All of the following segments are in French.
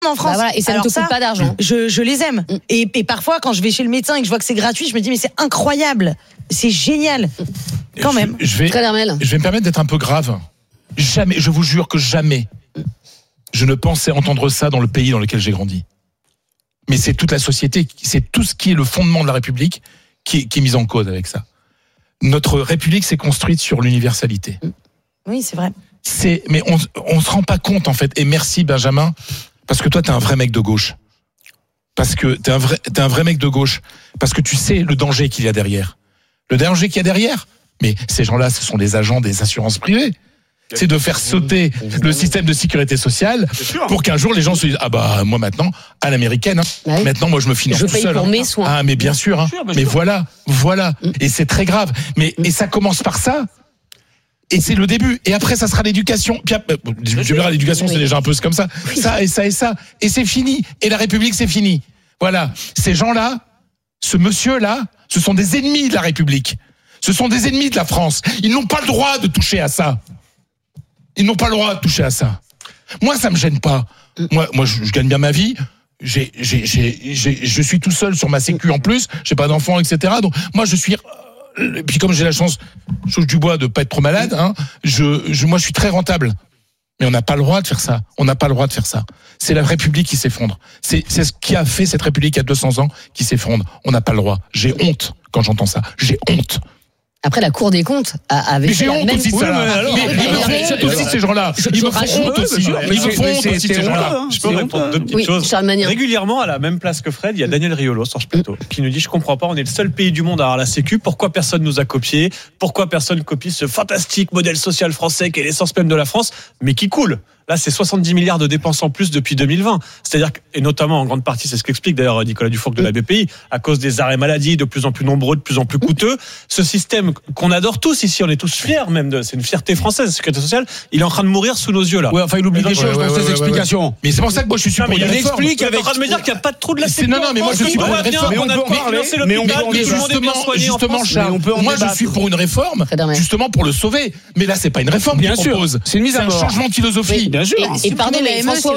en France. Bah voilà, et ça ne te coûte pas d'argent. Je les aime. Et parfois, quand je vais chez le médecin et que je vois que c'est gratuit, je me dis mais c'est incroyable, c'est génial. Quand même. Je vais me permettre d'être un peu grave. Jamais, je vous jure que jamais, je ne pensais entendre ça dans le pays dans lequel j'ai grandi. Mais c'est toute la société, c'est tout ce qui est le fondement de la République qui est mis en cause avec ça. Notre République s'est construite sur l'universalité. Oui, c'est vrai. Mais on se rend pas compte en fait. Et merci Benjamin, parce que toi t'es un vrai mec de gauche. Parce que t'es un vrai mec de gauche. Parce que tu sais le danger qu'il y a derrière. Le danger qu'il y a derrière. Mais ces gens-là, ce sont des agents des assurances privées. C'est de faire sauter le système de sécurité sociale pour qu'un jour les gens se disent moi maintenant à l'américaine maintenant moi je me finance tout seul. Je paye pour mes soins. Mais bien sûr mais voilà et c'est très grave et ça commence par ça et c'est le début et après ça sera l'éducation puis je verrai l'éducation c'est déjà un peu comme ça ça et c'est fini et la République c'est fini. Voilà, ces gens-là, ce monsieur-là, ce sont des ennemis de la République. Ce sont des ennemis de la France. Ils n'ont pas le droit de toucher à ça. Ils n'ont pas le droit de toucher à ça. Moi, ça me gêne pas. Moi, je gagne bien ma vie. Je suis tout seul sur ma sécu en plus. J'ai pas d'enfants, etc. Donc, moi, je suis. Et puis, comme j'ai la chance, je touche du bois, de pas être trop malade. Moi, je suis très rentable. Mais on n'a pas le droit de faire ça. On n'a pas le droit de faire ça. C'est la République qui s'effondre. C'est ce qui a fait cette République il y a 200 ans qui s'effondre. On n'a pas le droit. J'ai honte quand j'entends ça. J'ai honte. Après, la Cour des comptes avait fait la même chose. Mais aussi ces gens-là. Ils me font honte aussi. Ils me font honte aussi, ces gens-là. Je peux répondre deux petites choses. Régulièrement, à la même place que Fred, il y a Daniel Riolo sur ce plateau qui nous dit: je comprends pas, on est le seul pays du monde à avoir la Sécu. Pourquoi personne nous a copié? Pourquoi personne copie ce fantastique modèle social français qui est l'essence même de la France, mais qui coule? Là, c'est 70 milliards de dépenses en plus depuis 2020. C'est-à-dire, et notamment en grande partie, c'est ce qu'explique d'ailleurs Nicolas Dufourcq de la BPI, à cause des arrêts maladie de plus en plus nombreux, de plus en plus coûteux. Ce système qu'on adore tous ici, on est tous fiers même, c'est une fierté française, la sécurité sociale, il est en train de mourir sous nos yeux là. Ouais, enfin, il oublie des choses dans ses explications. Mais c'est pour ça que moi je suis pour une réforme. Il est en train de me dire qu'il n'y a pas de trou de la Sécu. Non, mais moi je suis pour une réforme. Moi je suis pour une réforme, justement pour le sauver. Mais là, c'est pas une réforme qu'il propose. C'est une mise à mort. C'est un changement de philosophie. Et pardon, mais François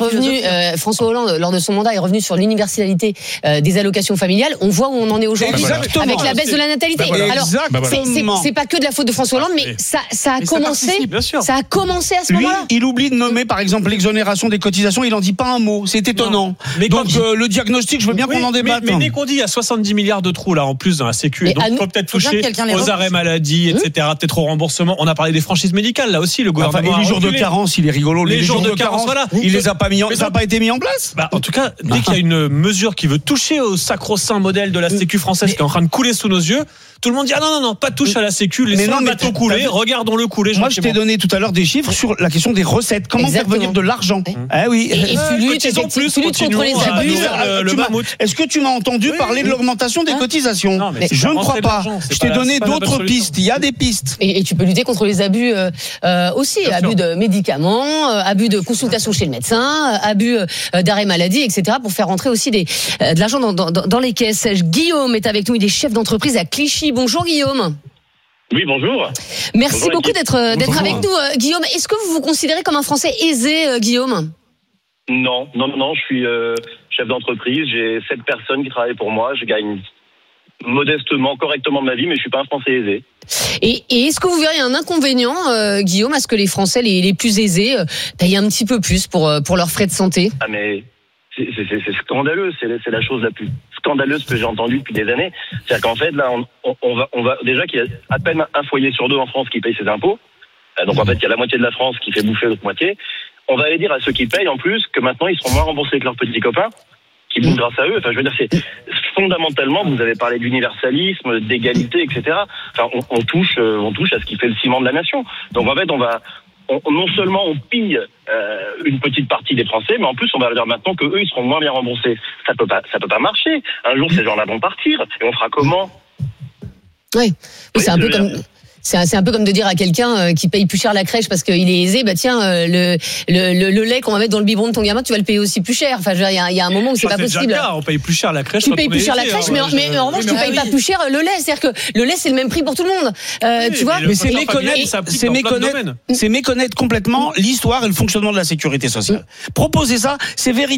Hollande, lors de son mandat, est revenu sur l'universalité des allocations familiales. On voit où on en est aujourd'hui avec la baisse de la natalité. Alors, c'est pas que de la faute de François Hollande, mais ça a commencé. Ça a commencé à ce moment-là. Il oublie de nommer, par exemple, l'exonération des cotisations. Il en dit pas un mot. C'est étonnant. Donc, le diagnostic, je veux bien qu'on en débatte. Mais dès qu'on dit il y a 70 milliards de trous là en plus dans la Sécu, et donc il faut peut-être toucher aux arrêts maladie, etc. Peut-être au remboursement. On a parlé des franchises médicales là aussi. Le gouvernement. Et les jours de carence, il est rigolo. Les jours de carence, voilà. Il les a pas mis ça n'a pas été mis en place. En tout cas, dès qu'il y a une mesure qui veut toucher au sacro-saint modèle de la Sécu française qui est en train de couler sous nos yeux, tout le monde dit non, pas de touche à la Sécu, laissons le bateau couler, regardons-le couler. Moi, je t'ai donné tout à l'heure des chiffres sur la question des recettes. Comment faire venir de l'argent? Oui. Et tu luttes contre les abus. Est-ce que tu m'as entendu parler de l'augmentation des cotisations? Je ne crois pas. Je t'ai donné d'autres pistes. Il y a des pistes. Et tu peux lutter contre les abus aussi, abus de médicaments, abus de consultation chez le médecin, abus d'arrêt maladie, etc. pour faire rentrer aussi de l'argent dans les caisses. Guillaume est avec nous, il est chef d'entreprise à Clichy. Bonjour Guillaume. Oui, bonjour. Merci beaucoup d'être avec nous. Guillaume, est-ce que vous vous considérez comme un Français aisé, Guillaume? Non, je suis chef d'entreprise, j'ai 7 personnes qui travaillent pour moi, je gagne modestement, correctement ma vie, mais je suis pas un Français aisé. Et est-ce que vous verriez un inconvénient, Guillaume, à ce que les Français les plus aisés payent un petit peu plus pour leurs frais de santé? Ah mais c'est scandaleux, c'est la chose la plus scandaleuse que j'ai entendue depuis des années. C'est-à-dire qu'en fait, là, on va déjà qu'il y a à peine un foyer sur 2 en France qui paye ses impôts. Donc en fait, il y a la moitié de la France qui fait bouffer l'autre moitié. On va aller dire à ceux qui payent en plus que maintenant ils seront moins remboursés que leurs petits copains, qui vont grâce à eux. Enfin, je veux dire, c'est fondamentalement, vous avez parlé d'universalisme, d'égalité, etc. Enfin, on touche à ce qui fait le ciment de la nation. Donc en fait, non seulement on pille une petite partie des Français, mais en plus on va leur dire maintenant que eux ils seront moins bien remboursés. Ça peut pas marcher. Un jour ces gens-là vont partir et on fera comment? Oui, c'est un peu comme. C'est un peu comme de dire à quelqu'un qui paye plus cher la crèche parce qu'il est aisé, bah tiens, le lait qu'on va mettre dans le biberon de ton gamin, tu vas le payer aussi plus cher. Enfin, il y a un moment où c'est pas possible. On paye plus cher la crèche. Tu payes plus cher la crèche, mais en revanche, tu payes pas plus cher le lait. C'est-à-dire que le lait, c'est le même prix pour tout le monde. Tu vois. Mais c'est méconnaître complètement l'histoire et le fonctionnement de la sécurité sociale. Proposer ça, c'est véritablement